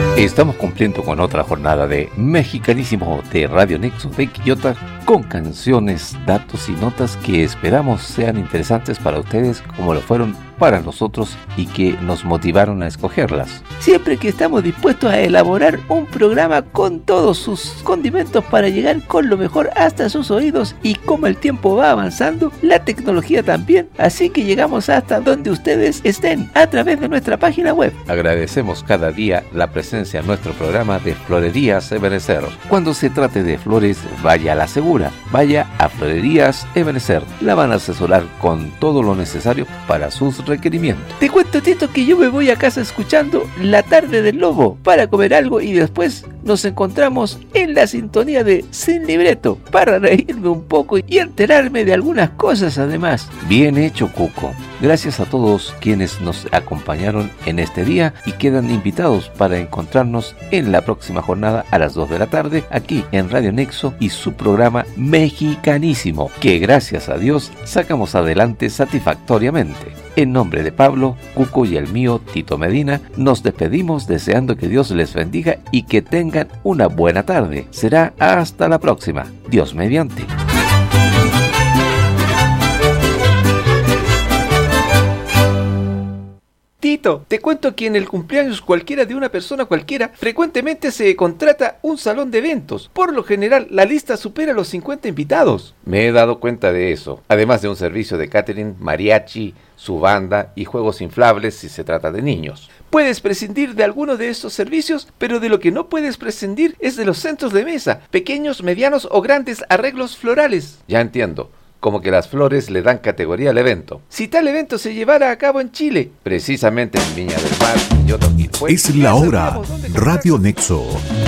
Estamos cumpliendo con otra jornada de Mexicanísimo de Radio Nexo de Quillota, con canciones, datos y notas que esperamos sean interesantes para ustedes como lo fueron para nosotros y que nos motivaron a escogerlas. Siempre que estamos dispuestos a elaborar un programa con todos sus condimentos para llegar con lo mejor hasta sus oídos, y como el tiempo va avanzando, la tecnología también, así que llegamos hasta donde ustedes estén a través de nuestra página web. Agradecemos cada día la presencia en nuestro programa de Florerías Ebenezer. Cuando se trate de flores, vaya a la segura, vaya a Florerías Ebenezer. La van a asesorar con todo lo necesario para sus requerimientos. Te cuento, Tito, que yo me voy a casa escuchando La Tarde del Lobo para comer algo, y después nos encontramos en la sintonía de Sin Libreto para reírme un poco y enterarme de algunas cosas además. Bien hecho, Cuco. Gracias a todos quienes nos acompañaron en este día, y quedan invitados para encontrarnos en la próxima jornada a las 2 de la tarde aquí en Radio Nexo y su programa Mexicanísimo, que gracias a Dios sacamos adelante satisfactoriamente. En nombre de Pablo, Cuco y el mío, Tito Medina, nos despedimos deseando que Dios les bendiga y que tengan una buena tarde. Será hasta la próxima. Dios mediante. Tito, te cuento que en el cumpleaños cualquiera de una persona cualquiera, frecuentemente se contrata un salón de eventos. Por lo general, la lista supera los 50 invitados. Me he dado cuenta de eso, además de un servicio de catering, mariachi, su banda y juegos inflables si se trata de niños. Puedes prescindir de alguno de estos servicios, pero de lo que no puedes prescindir es de los centros de mesa, pequeños, medianos o grandes arreglos florales. Ya entiendo. Como que las flores le dan categoría al evento. Si tal evento se llevara a cabo en Chile, precisamente en Viña del Mar, es la hora. Radio Nexo.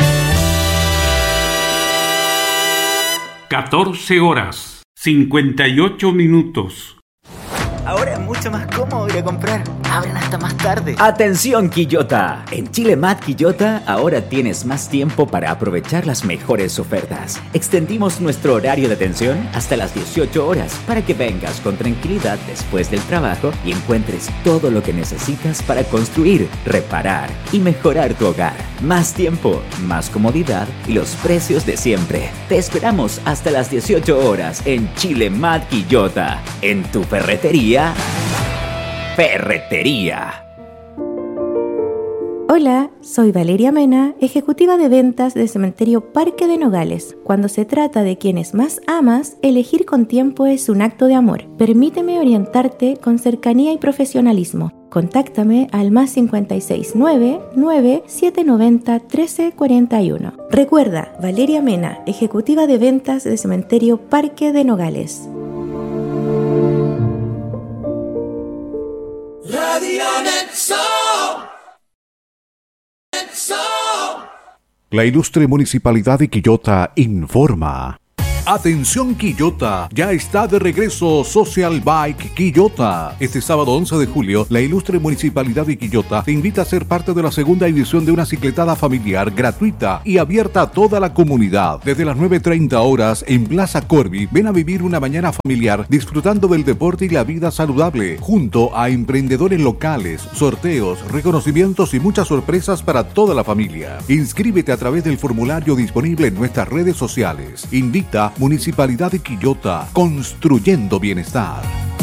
14 horas, 58 minutos. Ahora es mucho más cómodo ir a comprar. Abren hasta más tarde. ¡Atención, Quillota! En Chile Mart Quillota ahora tienes más tiempo para aprovechar las mejores ofertas. Extendimos nuestro horario de atención hasta las 18 horas para que vengas con tranquilidad después del trabajo y encuentres todo lo que necesitas para construir, reparar y mejorar tu hogar. Más tiempo, más comodidad y los precios de siempre. Te esperamos hasta las 18 horas en Chile Mart Quillota, en tu ferretería. Ferretería. Hola, soy Valeria Mena, ejecutiva de ventas de Cementerio Parque de Nogales. Cuando se trata de quienes más amas, elegir con tiempo es un acto de amor. Permíteme orientarte con cercanía y profesionalismo. Contáctame al +56 9 790 1341. Recuerda, Valeria Mena, ejecutiva de ventas de Cementerio Parque de Nogales. Radio Nexo. La ilustre Municipalidad de Quillota informa. Atención Quillota, ya está de regreso Social Bike Quillota. Este sábado 11 de julio, la ilustre Municipalidad de Quillota te invita a ser parte de la segunda edición de una cicletada familiar gratuita y abierta a toda la comunidad. Desde las 9:30 horas en Plaza Corby, ven a vivir una mañana familiar disfrutando del deporte y la vida saludable, junto a emprendedores locales, sorteos, reconocimientos y muchas sorpresas para toda la familia. Inscríbete a través del formulario disponible en nuestras redes sociales. Invita Municipalidad de Quillota, construyendo bienestar.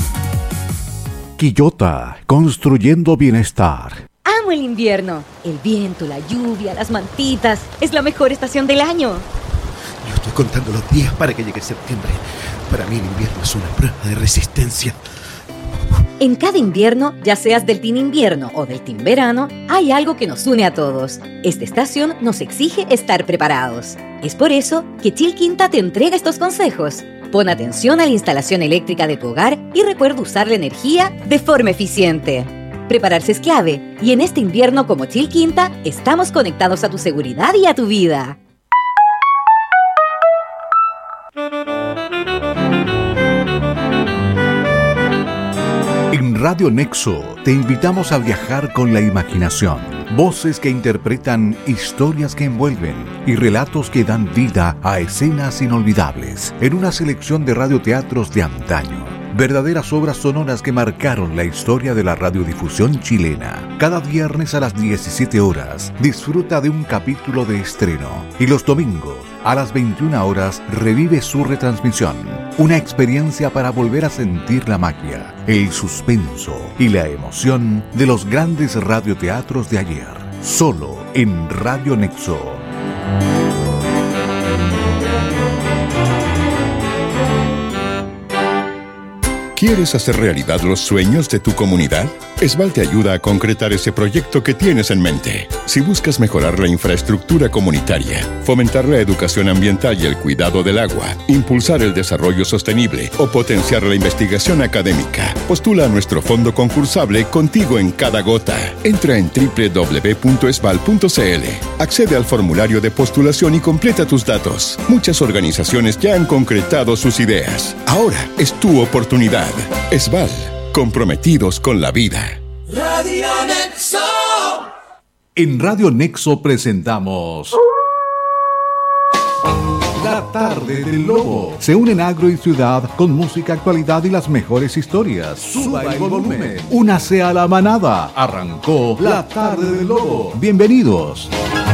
Quillota, construyendo bienestar. Amo el invierno. El viento, la lluvia, las mantitas. Es la mejor estación del año. Yo estoy contando los días para que llegue septiembre. Para mí el invierno es una prueba de resistencia. En cada invierno, ya seas del team invierno o del team verano, hay algo que nos une a todos. Esta estación nos exige estar preparados. Es por eso que Chilquinta te entrega estos consejos. Pon atención a la instalación eléctrica de tu hogar y recuerda usar la energía de forma eficiente. Prepararse es clave, y en este invierno como Chilquinta estamos conectados a tu seguridad y a tu vida. En Radio Nexo te invitamos a viajar con la imaginación. Voces que interpretan historias que envuelven y relatos que dan vida a escenas inolvidables en una selección de radioteatros de antaño. verdaderas obras sonoras que marcaron la historia de la radiodifusión chilena. Cada viernes a las 17 horas disfruta de un capítulo de estreno y los domingos a las 21 horas revive su retransmisión. Una experiencia para volver a sentir la magia, el suspenso y la emoción de los grandes radioteatros de ayer. Solo en Radio Nexo. ¿Quieres hacer realidad los sueños de tu comunidad? Esval te ayuda a concretar ese proyecto que tienes en mente. Si buscas mejorar la infraestructura comunitaria, fomentar la educación ambiental y el cuidado del agua, impulsar el desarrollo sostenible o potenciar la investigación académica, postula a nuestro fondo concursable Contigo en Cada Gota. Entra en www.esval.cl, accede al formulario de postulación y completa tus datos. Muchas organizaciones ya han concretado sus ideas. Ahora es tu oportunidad. Esval, comprometidos con la vida. Radio Nexo. En Radio Nexo presentamos La Tarde del Lobo. Se unen agro y ciudad con música, actualidad y las mejores historias. Suba el volumen. Únase a la manada. Arrancó La Tarde del Lobo. Bienvenidos.